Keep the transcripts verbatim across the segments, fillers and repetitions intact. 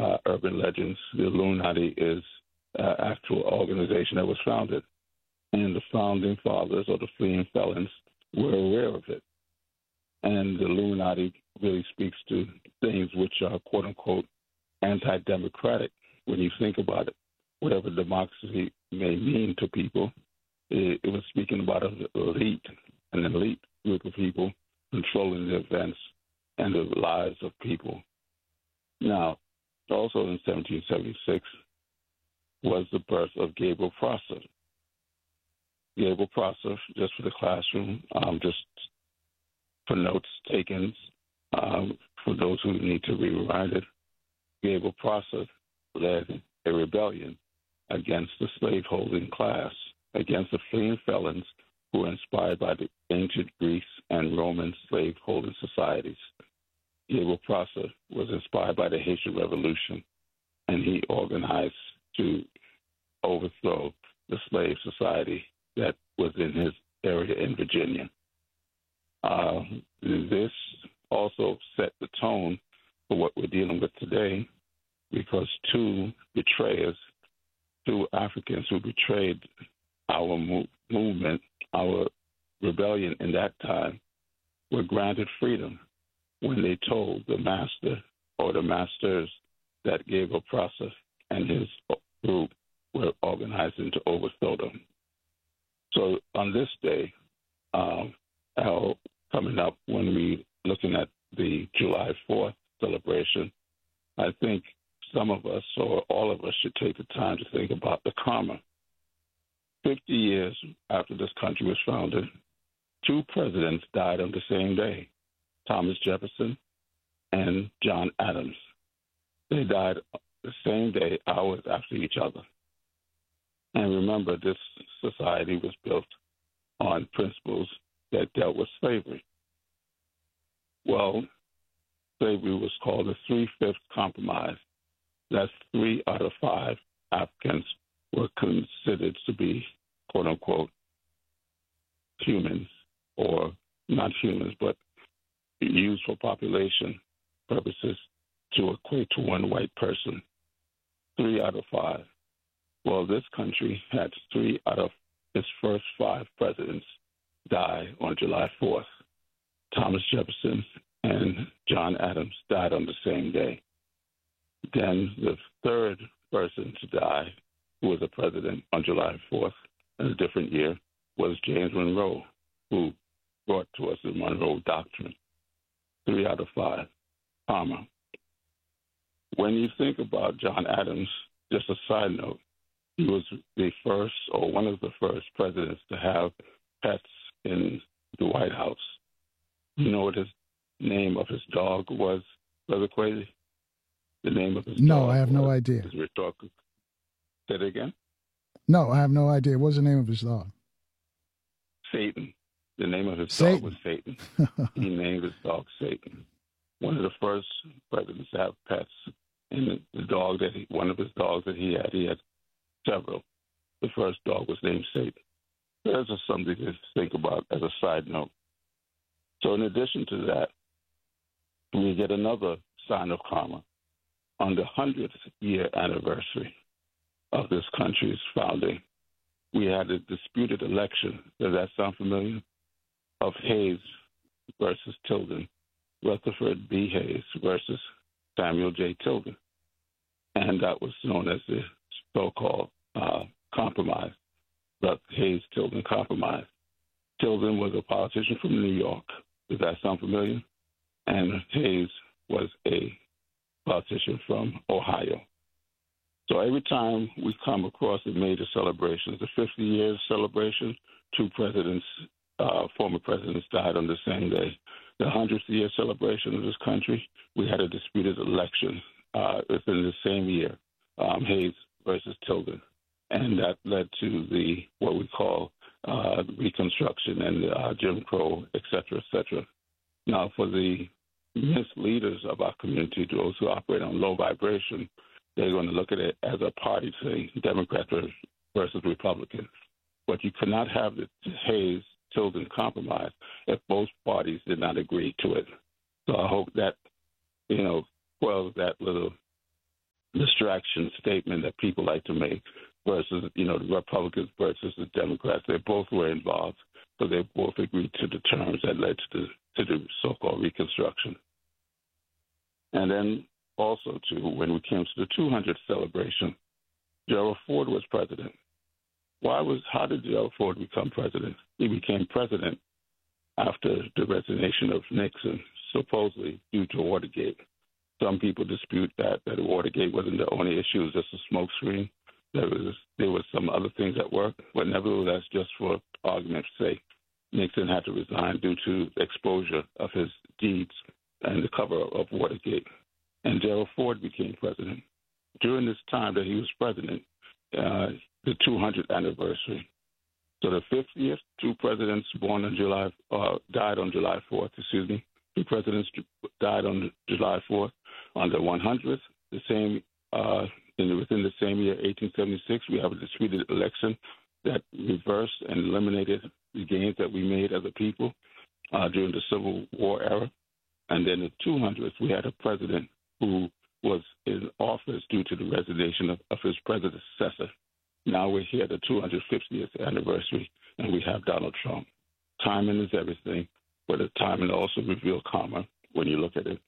uh, urban legends. The Illuminati is an actual organization that was founded, and the founding fathers or the fleeing felons were aware of it. And the Illuminati really speaks to things which are, quote unquote, anti-democratic when you think about it. Whatever democracy may mean to people, it, it was speaking about an elite, an elite group of people controlling the events and the lives of people. Now, also in seventeen seventy-six was the birth of Gabriel Prosser. Gabriel Prosser, just for the classroom, um, just for notes taken, um, for those who need to rewind it, Gabriel Prosser led a rebellion against the slaveholding class, against the fleeing felons who were inspired by the ancient Greece and Roman slaveholding societies. Gabriel Prosser was inspired by the Haitian Revolution, and he organized to overthrow the slave society that was in his area in Virginia. Uh, this also set the tone for what we're dealing with today, because two betrayers, two Africans who betrayed our mo- movement, our rebellion in that time, were granted freedom when they told the master or the masters that Gabriel Prosser and his group were organizing to overthrow them. So on this day, um, Al, coming up when we looking at the July fourth celebration, I think some of us or all of us should take the time to think about the karma. Fifty years after this country was founded, two presidents died on the same day, Thomas Jefferson and John Adams. They died the same day, hours after each other. And remember, this society was built on principles that dealt with slavery. Well, slavery was called the Three-Fifths Compromise. That's three out of five Africans were considered to be, quote unquote, humans, or not humans, but used for population purposes to equate to one white person. Three out of five. Well, this country had three out of its first five presidents die on July fourth. Thomas Jefferson and John Adams died on the same day. Then the third person to die, who was a president on July fourth in a different year, was James Monroe, who brought to us the Monroe Doctrine. Three out of five. Karma. When you think about John Adams, just a side note, he was the first or one of the first presidents to have pets in the White House. You know what his name of his dog was, Brother Quasi? The name of his no, dog I have was, no idea. Say it again? No, I have no idea. What's the name of his dog? Satan. The name of his Satan. dog was Satan. He named his dog Satan. One of the first presidents to have pets. And the dog that he, one of his dogs that he had, he had several. The first dog was named Satan. There's just something to think about as a side note. So in addition to that, we get another sign of karma. On the hundredth year anniversary of this country's founding, we had a disputed election. Does that sound familiar? Of Hayes versus Tilden, Rutherford B. Hayes versus Samuel J. Tilden. And that was known as the so-called uh, compromise, the Hayes-Tilden compromise. Tilden was a politician from New York. Does that sound familiar? And Hayes was a politician from Ohio. So every time we come across the major celebrations, the fifty years celebration, two presidents, uh, former presidents died on the same day. The hundredth year celebration of this country, we had a disputed election uh, within the same year, um, Hayes versus Tilden. And that led to the what we call uh, Reconstruction and uh, Jim Crow, et cetera, et cetera. Now, for the misleaders of our community, those who operate on low vibration, they're going to look at it as a party thing, Democrat versus Republican. But you cannot have the Hayes-Tilden compromise if both parties did not agree to it. So I hope that, you know, quells that little distraction statement that people like to make versus, you know, the Republicans versus the Democrats. They both were involved, so they both agreed to the terms that led to the, to the so-called Reconstruction. And then also, too, when we came to the two hundredth celebration, Gerald Ford was president. Why was, how did Gerald Ford become president? He became president after the resignation of Nixon, supposedly due to Watergate. Some people dispute that, that Watergate wasn't the only issue, it was just a smokescreen. There was, there was some other things at work, but nevertheless, just for argument's sake, Nixon had to resign due to exposure of his deeds and the cover of Watergate. And Gerald Ford became president. During this time that he was president, uh, the two hundredth anniversary. So the fiftieth, two presidents born on July, uh, died on July fourth, excuse me. Two presidents died on July fourth. On the one hundredth, the same, uh, in, within the same year, eighteen seventy-six, we have a disputed election that reversed and eliminated the gains that we made as a people uh, during the Civil War era. And then the two hundredth, we had a president who was in office due to the resignation of, of his predecessor. Now we're here at the two hundred fiftieth anniversary, and we have Donald Trump. Timing is everything, but the timing also reveals karma when you look at it.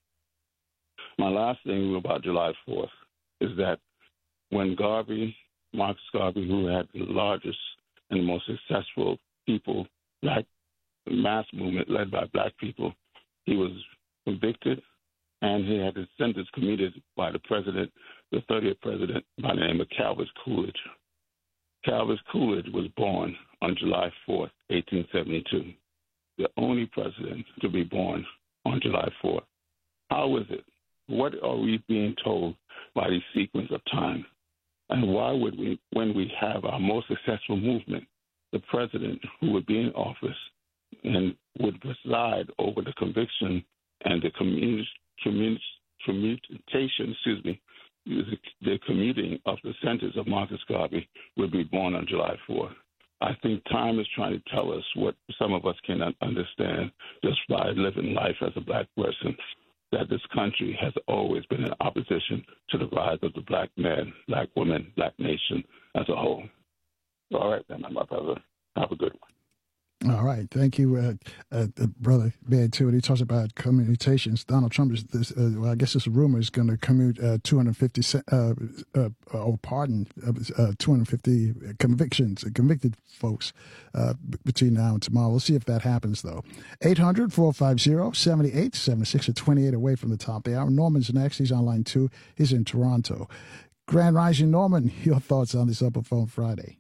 My last thing about July fourth is that when Garvey, Marcus Garvey, who had the largest and most successful people, black mass movement led by black people, he was convicted, and he had his sentence commuted by the president, the thirtieth president, by the name of Calvin Coolidge. Calvin Coolidge was born on July fourth, eighteen seventy-two, the only president to be born on July fourth. How is it? What are we being told by the sequence of time? And why would we, when we have our most successful movement, the president who would be in office and would preside over the conviction and the commun- commun- commutation, excuse me, the commuting of the sentence of Marcus Garvey would be born on July fourth. I think time is trying to tell us what some of us cannot understand just by living life as a black person, that this country has always been in opposition to the rise of the black man, black woman, black nation as a whole. All right, then, my brother. Have a good one. All right. Thank you, uh, uh, uh, Brother Bad too. He talks about commutations. Donald Trump is, this, uh, well, I guess this rumor is going to commute uh, two hundred fifty, uh, uh, or pardon, uh, two hundred fifty convictions, convicted folks uh, b- between now and tomorrow. We'll see if that happens, though. eight hundred, four five zero, seven eight seven six or twenty-eight away from the top of the hour. Norman's next. He's on line two. He's in Toronto. Grand Rising, Norman, your thoughts on this Upper Phone Friday?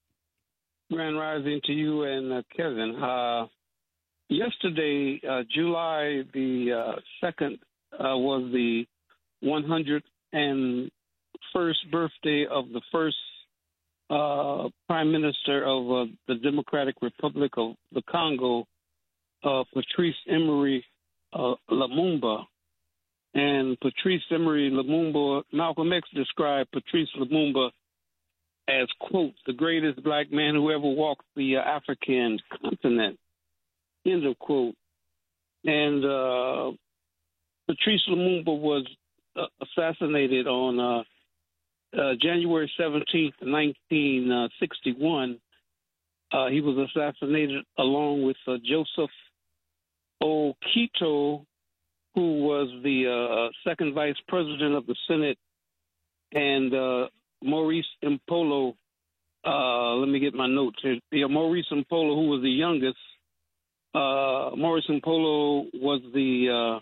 Grand Rising to you and uh, Kevin. Uh, yesterday, uh, July the uh, second, uh, was the one hundred first birthday of the first uh, Prime Minister of uh, the Democratic Republic of the Congo, uh, Patrice Emery uh, Lumumba. And Patrice Emery Lumumba, Malcolm X described Patrice Lumumba as, quote, the greatest black man who ever walked the uh, African continent, end of quote. And uh, Patrice Lumumba was uh, assassinated on uh, uh, January seventeenth, nineteen sixty-one. Uh, he was assassinated along with uh, Joseph Okito, who was the uh, second vice president of the Senate, and uh, Maurice Impolo, uh, let me get my notes here. Yeah, Maurice Impolo, who was the youngest. Uh, Maurice Impolo was the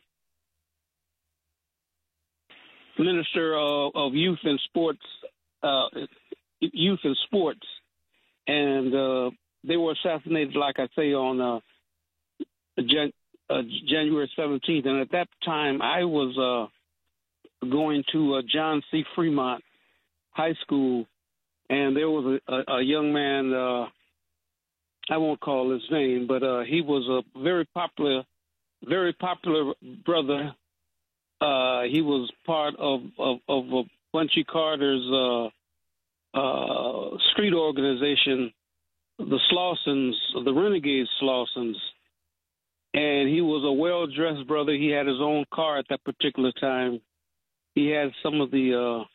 uh, Minister of, of Youth and Sports, uh, Youth and Sports, and uh, they were assassinated, like I say, on uh, Jan- uh, January seventeenth. And at that time, I was uh, going to uh, John C. Fremont High School, and there was a, a, a young man, uh, I won't call his name, but uh, he was a very popular, very popular brother. Uh, he was part of, of, of uh, Bunchy Carter's uh, uh, street organization, the Slawsons, the Renegade Slawsons. And he was a well-dressed brother. He had his own car at that particular time. He had some of the uh,